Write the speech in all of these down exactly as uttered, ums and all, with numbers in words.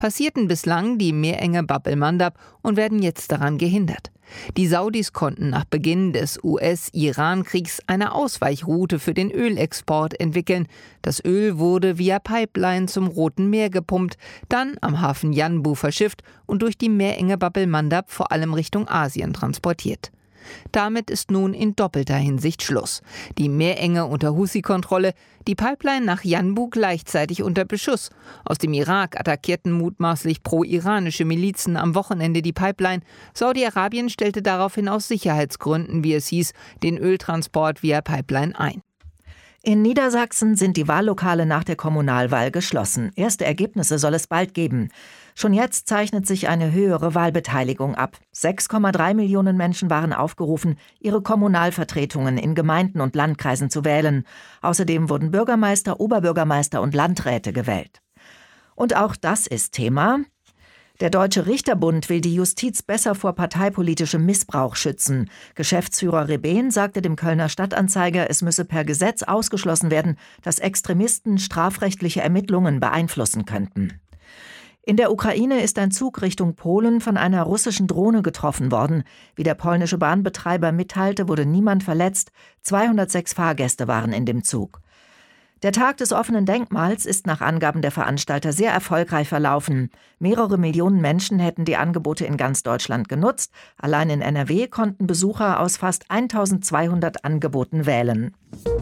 passierten bislang die Meerenge Bab el-Mandab und werden jetzt daran gehindert. Die Saudis konnten nach Beginn des U S-Iran-Kriegs eine Ausweichroute für den Ölexport entwickeln. Das Öl wurde via Pipeline zum Roten Meer gepumpt, dann am Hafen Yanbu verschifft und durch die Meerenge Bab el-Mandab vor allem Richtung Asien transportiert. Damit ist nun in doppelter Hinsicht Schluss. Die Meerenge unter Husi-Kontrolle, die Pipeline nach Yanbu gleichzeitig unter Beschuss. Aus dem Irak attackierten mutmaßlich pro-iranische Milizen am Wochenende die Pipeline. Saudi-Arabien stellte daraufhin aus Sicherheitsgründen, wie es hieß, den Öltransport via Pipeline ein. In Niedersachsen sind die Wahllokale nach der Kommunalwahl geschlossen. Erste Ergebnisse soll es bald geben. Schon jetzt zeichnet sich eine höhere Wahlbeteiligung ab. sechs Komma drei Millionen Menschen waren aufgerufen, ihre Kommunalvertretungen in Gemeinden und Landkreisen zu wählen. Außerdem wurden Bürgermeister, Oberbürgermeister und Landräte gewählt. Und auch das ist Thema. Der Deutsche Richterbund will die Justiz besser vor parteipolitischem Missbrauch schützen. Geschäftsführer Rebehn sagte dem Kölner Stadtanzeiger, es müsse per Gesetz ausgeschlossen werden, dass Extremisten strafrechtliche Ermittlungen beeinflussen könnten. In der Ukraine ist ein Zug Richtung Polen von einer russischen Drohne getroffen worden. Wie der polnische Bahnbetreiber mitteilte, wurde niemand verletzt. zweihundertsechs Fahrgäste waren in dem Zug. Der Tag des offenen Denkmals ist nach Angaben der Veranstalter sehr erfolgreich verlaufen. Mehrere Millionen Menschen hätten die Angebote in ganz Deutschland genutzt. Allein in N R W konnten Besucher aus fast eintausendzweihundert Angeboten wählen.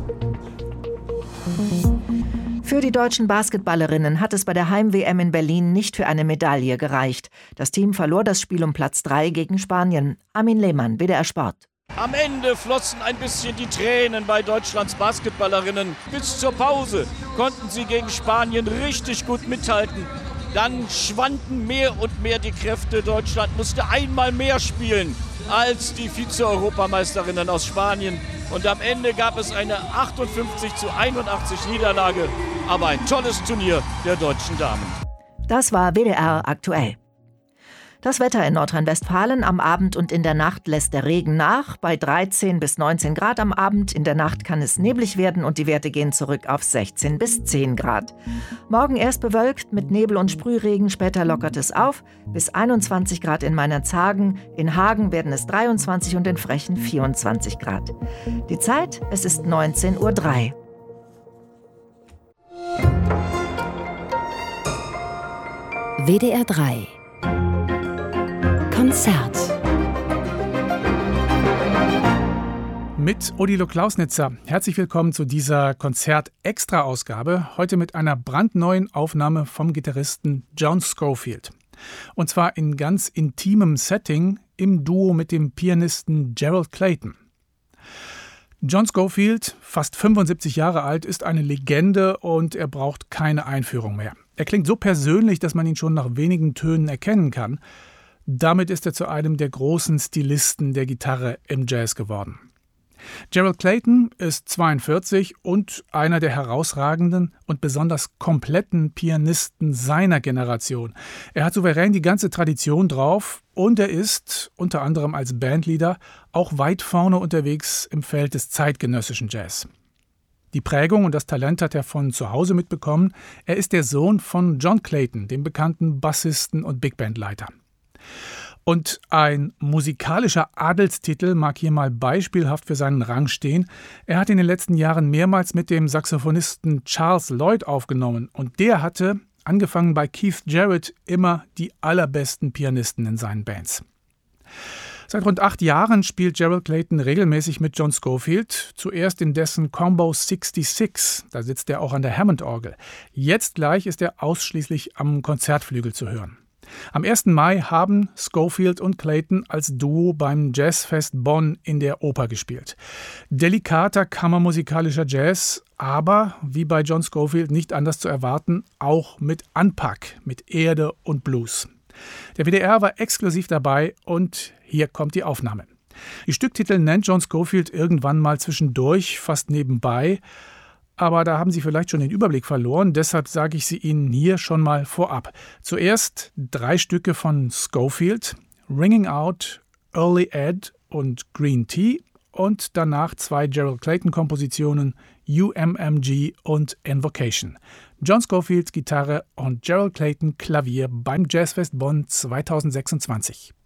Für die deutschen Basketballerinnen hat es bei der Heim-W M in Berlin nicht für eine Medaille gereicht. Das Team verlor das Spiel um Platz drei gegen Spanien. Armin Lehmann, W D R Sport. Am Ende flossen ein bisschen die Tränen bei Deutschlands Basketballerinnen. Bis zur Pause konnten sie gegen Spanien richtig gut mithalten. Dann schwanden mehr und mehr die Kräfte. Deutschland musste einmal mehr spielen als die Vize-Europameisterinnen aus Spanien. Und am Ende gab es eine achtundfünfzig zu einundachtzig Niederlage. Aber ein tolles Turnier der deutschen Damen. Das war W D R aktuell. Das Wetter in Nordrhein-Westfalen: am Abend und in der Nacht lässt der Regen nach. Bei dreizehn bis neunzehn Grad am Abend. In der Nacht kann es neblig werden und die Werte gehen zurück auf sechzehn bis zehn Grad. Morgen erst bewölkt mit Nebel und Sprühregen, später lockert es auf. Bis einundzwanzig Grad in Meinerzhagen. In Hagen werden es dreiundzwanzig und in Frechen vierundzwanzig Grad. Die Zeit: es ist neunzehn Uhr drei. W D R drei Konzert. Mit Odilo Klausnitzer. Herzlich willkommen zu dieser Konzert-Extra-Ausgabe. Heute mit einer brandneuen Aufnahme vom Gitarristen John Scofield. Und zwar in ganz intimem Setting im Duo mit dem Pianisten Gerald Clayton. John Scofield, fast fünfundsiebzig Jahre alt, ist eine Legende und er braucht keine Einführung mehr. Er klingt so persönlich, dass man ihn schon nach wenigen Tönen erkennen kann. Damit ist er zu einem der großen Stilisten der Gitarre im Jazz geworden. Gerald Clayton ist zweiundvierzig und einer der herausragenden und besonders kompletten Pianisten seiner Generation. Er hat souverän die ganze Tradition drauf und er ist, unter anderem als Bandleader, auch weit vorne unterwegs im Feld des zeitgenössischen Jazz. Die Prägung und das Talent hat er von zu Hause mitbekommen. Er ist der Sohn von John Clayton, dem bekannten Bassisten und Big-Band-Leiter. Und ein musikalischer Adelstitel mag hier mal beispielhaft für seinen Rang stehen. Er hat in den letzten Jahren mehrmals mit dem Saxophonisten Charles Lloyd aufgenommen. Und der hatte, angefangen bei Keith Jarrett, immer die allerbesten Pianisten in seinen Bands. Seit rund acht Jahren spielt Gerald Clayton regelmäßig mit John Scofield. Zuerst in dessen Combo sechsundsechzig, da sitzt er auch an der Hammond-Orgel. Jetzt gleich ist er ausschließlich am Konzertflügel zu hören. Am ersten Mai haben Scofield und Clayton als Duo beim Jazzfest Bonn in der Oper gespielt. Delikater kammermusikalischer Jazz, aber wie bei John Scofield nicht anders zu erwarten, auch mit Anpack, mit Erde und Blues. Der W D R war exklusiv dabei und hier kommt die Aufnahme. Die Stücktitel nennt John Scofield irgendwann mal zwischendurch, fast nebenbei. Aber da haben Sie vielleicht schon den Überblick verloren, deshalb sage ich sie Ihnen hier schon mal vorab. Zuerst drei Stücke von Scofield, Ringing Out, Early Ed und Green Tea und danach zwei Gerald Clayton-Kompositionen, U M M G und Invocation. John Scofield Gitarre und Gerald Clayton Klavier beim Jazzfest Bonn zweitausendsechsundzwanzig.